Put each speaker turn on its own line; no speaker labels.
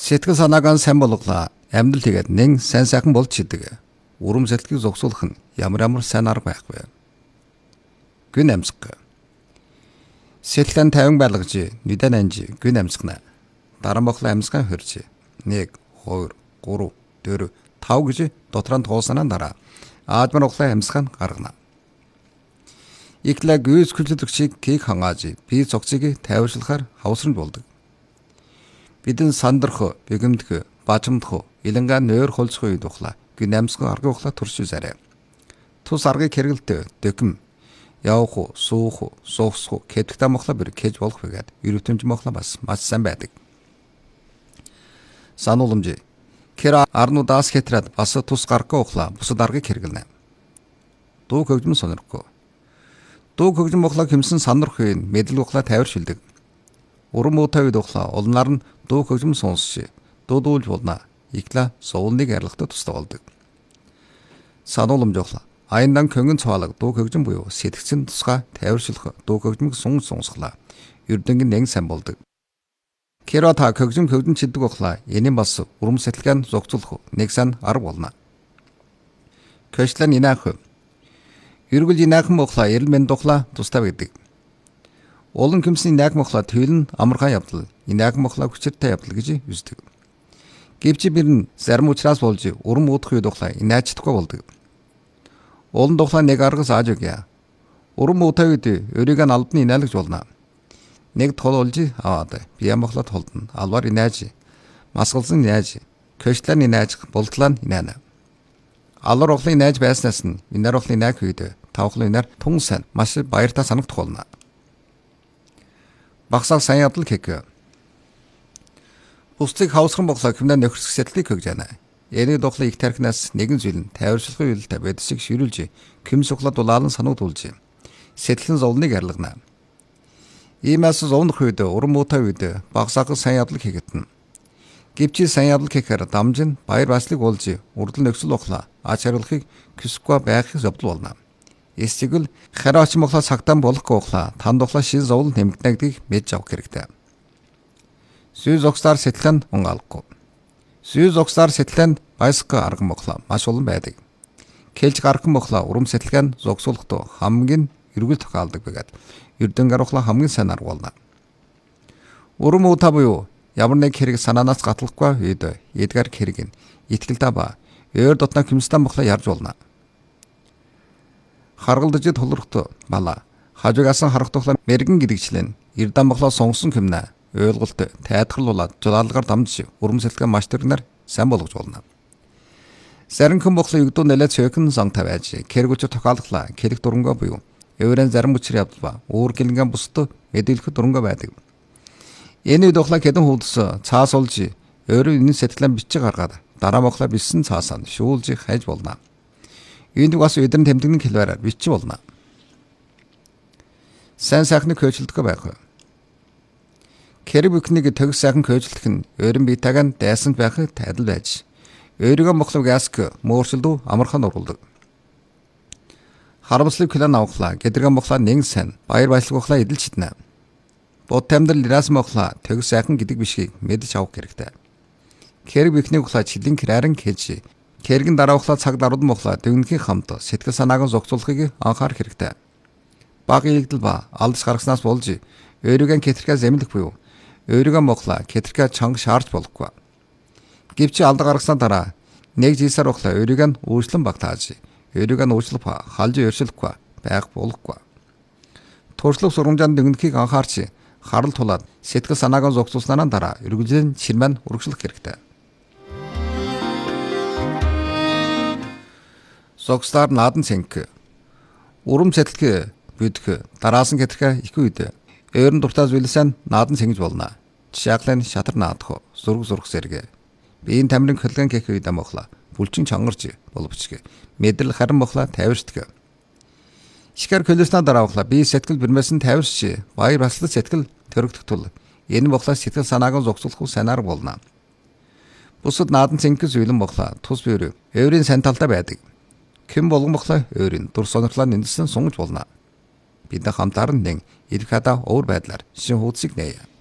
Сэтгэл санаагаа сайн болгола амьдрал тэгээд нэн сайн сайхан болж чидэг. Урам сэтгэлийг зогсоолох нь ямар сайн арга байхгүй. Гүн амьсгал. Сэтгэлэн тавин байлгаж нүдэн анж гүн амьсгана. Дараа мохлоо амьсган хөрж 1 2 3 4 5 гэж дотроо тоосноо дараа аадмар углаа амьсган гаргана. Иклэг үс хүлээлтчийг кийг хангааж бие цогцыг тайвшруулахаар хавсранд болдог. Бидэн сандрах, бэгэмдэх, бажимдах, илэнгаа нойр холцох үед ухлаа гүн амьсган арга ухлаа турш үзарэ. Тус аргыг хэрэгэлтэй дэкэм явах, суух, суухсах, кэдгтэ мохлоо бэр кэж болох байгаад өрөвтөмж мохлоо бас маш сайн байдаг. Санууламж кера арнуудаас хэтрээд бас тус гаргах ухлаа бусад аргыг хэрэгэлнэ. Дуу хөгжим сонирхгүй. Дуу хөгжим ухлаа хэмсэн сандрах үеийн мэдл ухлаа тайваршилдэг. Урам уутай үед ухлаа улнаар нь дуу хөгжим сонсч дуудуулж болно. Игла суулныг арилгахад тустай болдог. Санууламж ухлаа аяндан көнгөн цаалаг дуу хөгжим буюу сэтгцэн тусгай тайваршилах дуу хөгжмийг сонсглаа. Эрдэнгийн нэн сайн болдог. Керата хөгжим чиддэг ухлаа энэм бас урам сэтгэлгэн зогцуулах нэг сан арга болно. Көчлэн инаах эргэл инаахан ухлаа эрэл мэнд ухлаа тустай байдаг. Олон кэмсний инаах ухлаа төлн амархан явдал инаах ухлаа хүчтэй явдал гэж үздэг. Гэвч бэр нь зарим учраас болж урам уудах үед ухлаа инаачдаггүй болдог. Олон тухлаа нэг аргас ааж өгье. Урам уутай үед өөрийг нь албаны инаалагч болно. Нэг тол олж аваад бие мохлоо толдно. Албаар инааж, масгалсан инааж, көчлэн инааж, болтлан инаана. Алар ухлын инааж байснаас нь инаар ухлын инааг үед тавхлын инаар тун сайн маш баяртай санагдах болно. Багсаа сайн явдал хэг. Бусдыг хавсган боглоо хэмнэн нөхөрсөх сэтгэлийг хөгж яана. Энийг дохлоо их тархинаас нэгэн зүйл нь тайварчлахын үйлдэл байдсыг ширүүлж, кэм суглаад дулаалан санагдуулж, сэтгэлэн зовлоныг арилгана. Иймээс зовнох үед урам уутай үед багсаах сайн явдал хийгэтнэ. Гэвч сайн явдал хийхээр дамжин баяр баясгалыг олж, урдл нөхцөл ухлаа ач хариулахыг хүсэхгүй байхыг зовдол болно. Эсвэл хараач мохлоо цагтаан болохгүй ухлаа танд ухлаа шин зовлон нэмэгдэнэ гэдгийг мэдж авах хэрэгтэй. Сүйз огсаар сэтгэлэн унгаалахгүй. Сүйз огсаар сэтгэлэн баясгах арга мохлоо маш олон байдаг. Кэлж гарах мохлоо урам сэтгэлгэн зогсуулахдаа хамгийн эргүүл тохиолдог байгаад эрдэн гарахлаа хамгийн сайн арга болно. Урам уутай буюу ямар нэг хэрэг санаанаас гатлахгүй үед эдгээр хэрэг нь итгэлтэй ба өөр дотноо хэмстэн мохлоо ярж болно. Харгалдаж тулрахт бала хажуугаас харах тухлаа мэрэгэн гэдэгчлэн эрдэн мохлоо сонгосон хэмнэ ойлголт тайлбарлуулаад жолоолгаар дамж урам сэтгэлгээ маш төрнөр сайн болгож болно. Зарим хүн мохлоо югдуу нэлээд цөөхөн сан тавиаж кэргүүч тохиолглаа кэрэг дурангоо буюу өөрийн зарим хүчээр явдал ба өөр гэлнгэн бусд эдэлэх дурангоо байдаг. Энэ үед ухлаа хэдэн хуудас цаас олж өөрөө энэ сэтгэлэн бичиг гаргаад дараа мохлоо бичсэн цаасаа шүүлж хайж болно. Энд бас өдрөн тэмдэгний хэлбэрээр бичиж болно. Сайн сайхныг хөөцөлдөх байх. Кэрэг бүхнийг төгс сайхан хөөцөлдөх нь өөрийн биетагаан дайсанд байхыг тайлбар байж өөрийгөө мохлог яск мөөрсөлдөө амархан оруулдаг. Харамслыг хүлээн авахлаа гэдэргэн мохлоо нэг сайн баяр баясгал мохлоо эдэлж чиднэ. Бод амьдрал ирээс мохлоо төгс сайхан гэдэг бишгийг мэдж авах хэрэгтэй. Кэрэг бүхнийг мохлоо чилэн кэрэн хэлж кэргэн дараахлаа цаг даруйд мохлоо дүнгийн хамт сэтгэл санааг зогцуулахыг анхаарах хэрэгтэй. Баг ийгдэл ба алдаж гаргаснаас болж өөрийгөө кэтрхээ зэмлэх буюу өөрийгөө мохлоо кэтрхээ чанга шаарч болохгүй. Гэвч алда гаргаснаа дараа нэг жилсаар ухлаа өөрийгөө өөрчлөн багтааж өөрийгөө өөрчлөх халж өршөлөхгүй байх болохгүй. Туршлага сургамжаанд дүнхийг анхаарч харал тулаад сэтгэл санааг зогцуулснаа дараа эргэлзэн ширмэн урагшлах хэрэгтэй. Зогслаар наадан цэнг. Урам сэтгэлгээ бүдэх дараасан кэтрхээ их үед өөрн дуртаз билсэн наадан цэнгэж болно. Жишээглэн шатар наадах зург зэрэг. Биеийн тамирын хөлгөн гэх үед мохлоо бүлчин чангарч боловчг. Мэдрэл харин мохлоо тайварчдаг. Шикар хөлөөснөө дараа мохлоо бие сэтгэл бэрмэсэн тайварч баяр баясгал сэтгэл төрөгдөх тул энэ мохлоо сэтгэл санааг зогсуулах санаар болно. Бусад наадан цэнгэж үйлэн мохлоо тус бие өөрийн сайн талдаа байдаг. Кэм болгон мохлоо өөрийн дур сонирхлоо нэмсэн сунгаж болно. Бид хамтаар нэг ирэх хада уур байдлаар шин хуудсыг нээе.